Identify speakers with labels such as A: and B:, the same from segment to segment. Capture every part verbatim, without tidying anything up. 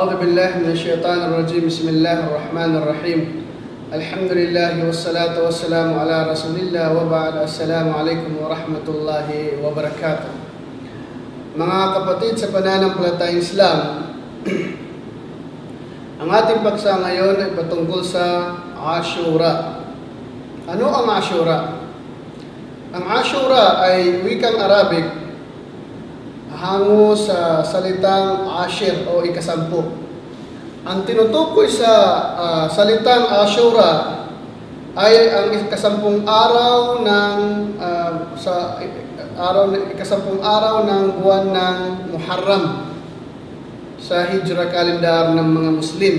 A: أعوذ بالله من الشيطان الرجيم بسم الله الرحمن الرحيم الحمد لله والصلاة والسلام على رسول الله وبعد السلام عليكم ورحمة الله وبركاته. Mga kapatid sa pananampalatayang Islam, ang ating paksa ngayon ay patungkol sa Ashura. Ano ang Ashura? Ang Ashura ay wikang Arabic hango sa salitang Ashir o ikasampu. Ang tinutukoy sa uh, salitang Ashura ay ang ikasampung araw ng uh, sa araw ikasampung araw ng buwan ng Muharram sa Hijra calendar ng mga Muslim.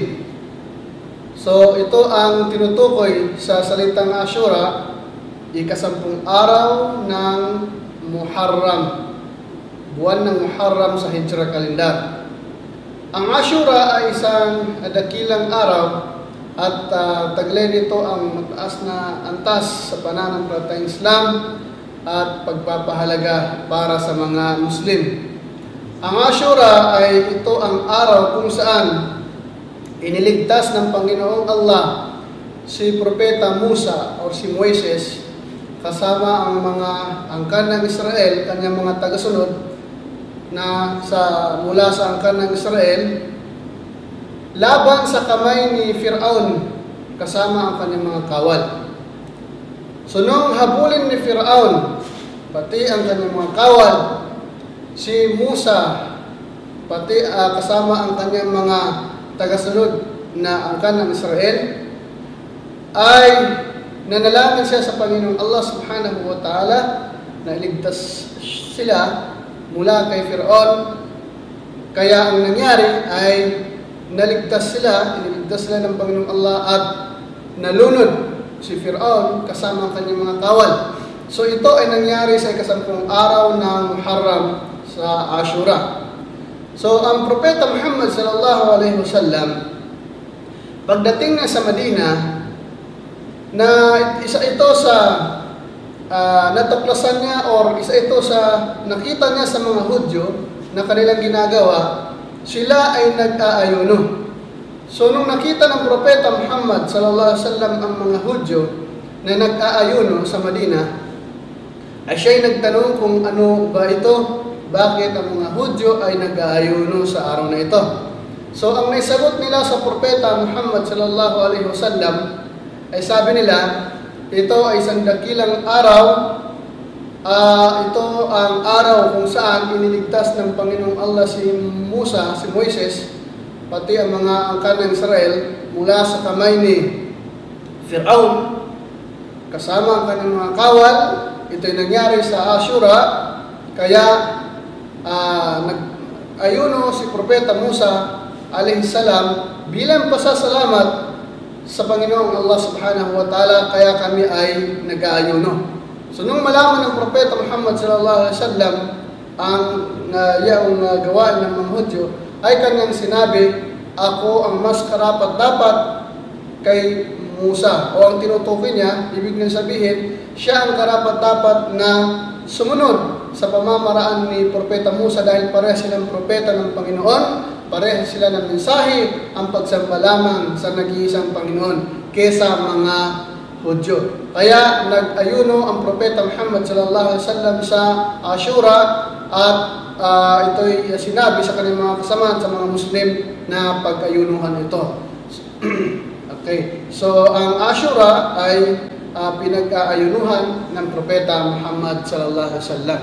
A: So ito ang tinutukoy sa salitang Ashura, ikasampung araw ng Muharram, buwan ng Muharram sa Hijra calendar. Ang Ashura ay isang dakilang araw at uh, taglay nito ang mataas na antas sa pananampalatayang Islam at pagpapahalaga para sa mga Muslim. Ang Ashura ay ito ang araw kung saan iniligtas ng Panginoong Allah si Propeta Musa o si Moises kasama ang mga angkan ng Israel, kanyang mga tagasunod, na sa mula sa angkan ng Israel laban sa kamay ni Firaun kasama ang kanyang mga kawal. So nung habulin ni Firaun pati ang kanyang mga kawal si Musa pati uh, kasama ang kanyang mga tagasunod na angkan ng Israel, ay nanalangin siya sa Panginoong Allah subhanahu wa ta'ala na iligtas sila mula kay Firaun. Kaya ang nangyari ay naligtas sila, iniligtas sila ng Panginoong Allah at nalunod si Firaun kasama ang kanyang mga kawal. So ito ay nangyari sa ikasampung araw ng Muharram sa Ashura. So ang Propeta Muhammad sallallahu alaihi wasallam, pagdating na sa Madina, na isa ito sa Uh, natuklasan niya or isa ito sa nakita niya sa mga Hudyo na kanilang ginagawa, sila ay nag-aayuno. So nung nakita ng Propeta Muhammad sallallahu alaihi wasallam ang mga Hudyo na nag-aayuno sa Madina, ay siya'y nagtanong kung ano ba ito, bakit ang mga Hudyo ay nag-aayuno sa araw na ito. So ang naisagot nila sa Propeta Muhammad sallallahu alaihi wasallam ay sabi nila, ito ay isang dakilang araw. Uh, ito ang araw kung saan iniligtas ng Panginoong Allah si Musa, si Moises, pati ang mga angkan ng Israel mula sa kamay ni Firaun kasama ang kanyang mga kawal. Ito ay nangyari sa Ashura. Kaya uh, nag-ayuno si Propeta Musa alayhi salam bilang pasasalamat sa Panginoong Allah subhanahu wa ta'ala, kaya kami ay nag-aayuno. So nung malaman ng Propeta Muhammad sallallahu alaihi wasallam ang uh, yaong uh, gawain ng mga Hudyo, ay kanyang sinabi, ako ang mas karapat dapat kay Musa, o ang tinutukoy niya, ibig nang sabihin, siya ang karapat dapat na sumunod sa pamamaraan ni Propeta Musa dahil pareha silang propeta ng Panginoon. Pareha sila ng mensahe, ang pagsamba lamang sa nag-iisang Panginoon kesa mga Hudyo. Kaya nag-ayuno ang Propeta Muhammad sallallahu alaihi wasallam sa Ashura at uh, ito'y sinabi sa kanyang mga kasamahan sa mga Muslim na pag-ayunuhan ito. Okay. So ang Ashura ay uh, pinag-aayunuhan ng Propeta Muhammad sallallahu alaihi wasallam.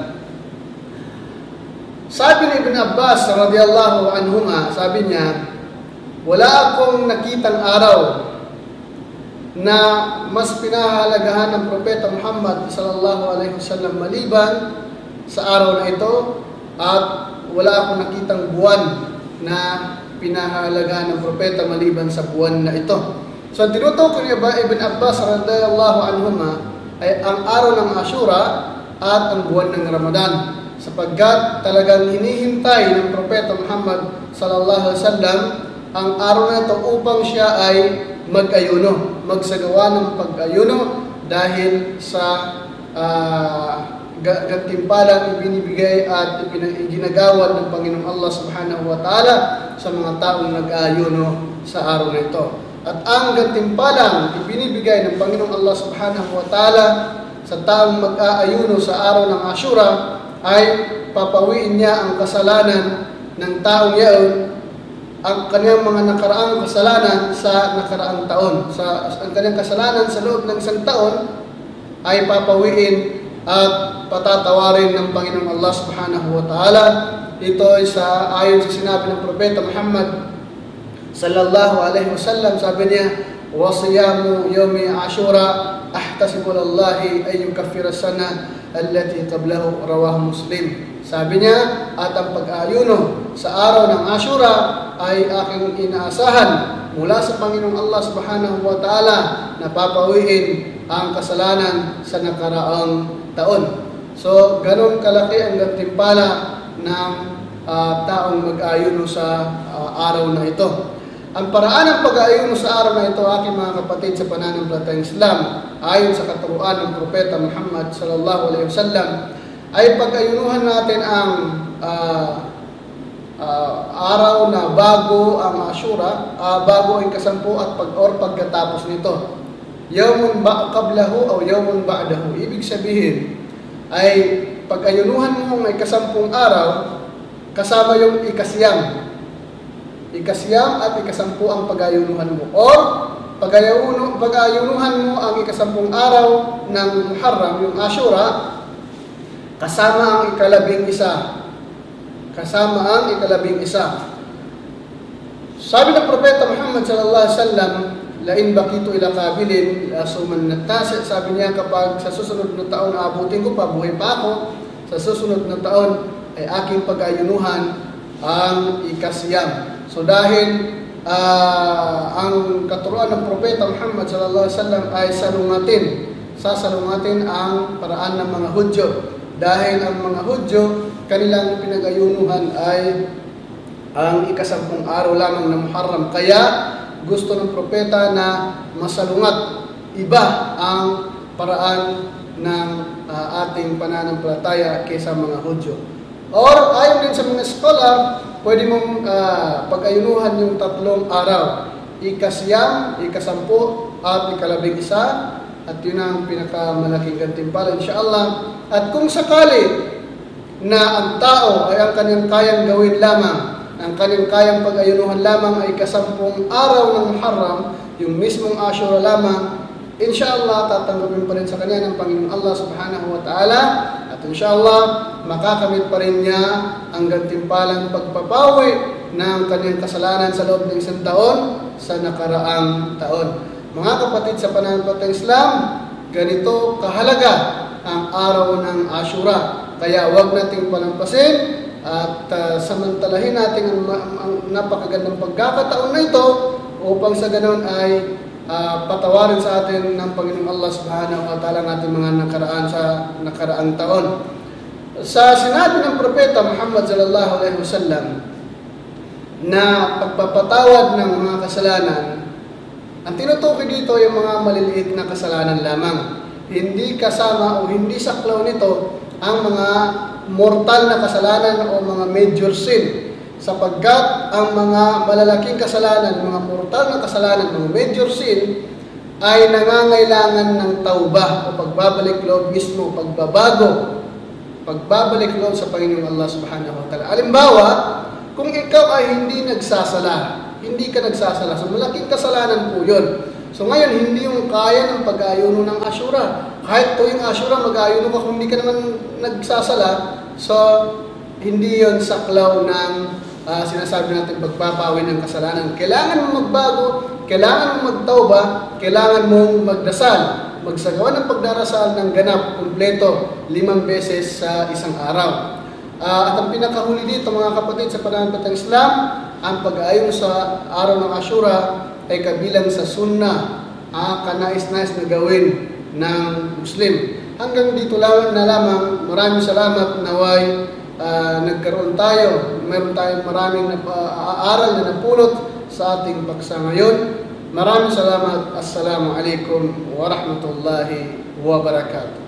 A: Sabi ni Ibn Abbas radiyallahu anhuma, sabi niya, wala akong nakitang araw na mas pinahahalagahan ng Propeta Muhammad sallallahu alaihi wasallam maliban sa araw na ito, at wala akong nakitang buwan na pinahahalagahan ng Propeta maliban sa buwan na ito. So tinutukoy ni Ibn Abbas radiyallahu anhuma ay ang araw ng Ashura at ang buwan ng Ramadan, sapagkat talagang hinihintay ng Propeta Muhammad sallallahu alaihi wasallam ang araw na ito upang siya ay mag-ayuno, magsagawa ng pag-ayuno dahil sa uh, gantimpalang ibinibigay at ginagawan ng Panginoong Allah Subhanahu wa Ta'ala sa mga taong nag-aayuno sa araw na ito. At ang gantimpalang ibinibigay ng Panginoong Allah Subhanahu wa Ta'ala sa taong mag-aayuno sa araw ng Ashura ay papawiin niya ang kasalanan ng taong yaon, ang kanyang mga nakaraang kasalanan sa nakaraang taon. Sa ang kanyang kasalanan sa loob ng isang taon ay papawiin at patatawarin ng Panginoong Allah Subhanahu wa Ta'ala. Ito ay sa ayon sa sinabi ng Propeta Muhammad sallallahu alaihi wasallam, sabi niya, wa siyamu yawmi Ashura ahtasibu lillahi ay yukaffira sana allati qablahu, rawahu Muslim. Sabi niya, at ang pag-aayuno sa araw ng Ashura ay aking inaasahan mula sa Panginoong Allah Subhanahu wa Ta'ala na papawiin ang kasalanan sa nakaraang taon. So, ganun kalaki ang gantimpala ng uh, taong mag-aayuno sa uh, araw na ito. Ang paraan ng pag-aayuno sa araw na ito, aking mga kapatid sa pananampalatayang Islam, ayon sa katuruan ng Propeta Muhammad sallallahu alaihi wasallam, ay pag-ayunuhan natin ang uh, uh, araw na bago ang Ashura, uh, bago ang kasampu at pag or pagkatapos nito. Yawmun ba qablahu o yawmun ba'dahu. Ibig sabihin ay pag-ayunuhan mo may kasampung araw kasama yung ikasiyam. Ikasiyam at ikasampu ang pag-ayunuhan mo. Or pag-ayunuhan pag-ayunuhan mo ang ikasampung araw ng Muharram, yung Ashura, kasama ang ikalabing isa. Kasama ang ikalabing isa. Sabi ng Propeta Muhammad sallallahu alaihi wasallam, lain bakitu ila kabilin asuman natasi. Sabi niya, kapag sa susunod na taon aabutin ko pa, buhay pa ako, sa susunod na taon ay aking pag-ayunuhan ang ikasiyam. So dahil uh, ang katuruan ng Propeta Muhammad sallallahu alaihi wasallam ay salungatin, sasalungatin ang paraan ng mga Hudyo. Dahil ang mga Hudyo, kanilang pinag-ayunuhan ay ang ikasampung araw lamang ng Muharram. Kaya gusto ng propeta na masalungat, iba ang paraan ng uh, ating pananampalataya kaysa mga Hudyo. Or ayon din sa mga scholar, pwede mong uh, pag-ayunuhan yung tatlong araw. Ikasiyam, ikasampu, at ikalabing isa. At yun ang pinakamalaking gantimpala, insyaAllah. At kung sakali na ang tao ay ang kanyang kayang gawin lamang, ang kanyang kayang pag-ayunuhan lamang ay kasampung araw ng Muharram, yung mismong Ashura lamang, insyaAllah tatanggapin pa rin sa kanya ng Panginoong Allah Subhanahu wa Ta'ala. At insyaAllah makakamit pa rin niya ang gantimpalang pagpapawi ng kanyang kasalanan sa loob ng isang taon sa nakaraang taon. Mga kapatid sa pananampalatayang Islam, ganito kahalaga ang araw ng Ashura. Kaya huwag nating palampasin at uh, samantalahin natin ang, ang napakagandang pagkakataon na ito upang sa ganoon ay uh, patawarin sa atin ng Panginoong Allah Subhanahu wa Ta'ala ang ating mga nakaraan sa nakaraang taon. Sa sinabi ng Propeta Muhammad sallallahu alaihi wasallam na pagpapatawad ng mga kasalanan, ang tinutukoy dito yung mga maliliit na kasalanan lamang. Hindi kasama o hindi saklaw nito ang mga mortal na kasalanan o mga major sin. Sapagkat ang mga malalaking kasalanan, mga mortal na kasalanan, mga major sin, ay nangangailangan ng tauba o pagbabalik loob mismo, pagbabago, pagbabalik loob sa Panginoong Allah Subhanahu wa Ta'ala. Halimbawa, kung ikaw ay hindi nagsasala, hindi ka nagsasala. So, malaking kasalanan po yun. So, ngayon, hindi yung kaya ng pag-ayuno ng Ashura. Kahit tuwing Ashura, mag-ayuno ka kung hindi ka naman nagsasala. So, hindi yun saklaw ng uh, sinasabi natin pagpapawi ng kasalanan. Kailangan mong magbago, kailangan mong magtauba, kailangan mong magdasal. Magsagawa ng pagdarasal ng ganap, kumpleto, limang beses sa isang araw. Uh, at ang pinakahuli dito, mga kapatid sa pananampalatayang Islam, ang pag-aayon sa araw ng Ashura ay kabilang sa sunnah, uh, kanais-nais na gawin ng Muslim. Hanggang dito lang na lamang, maraming salamat naway uh, nagkaroon tayo. Mayroon tayong maraming uh, aral na napulot sa ating paksa ngayon. Maraming salamat. Assalamu alaikum wa rahmatullahi wa barakatuh.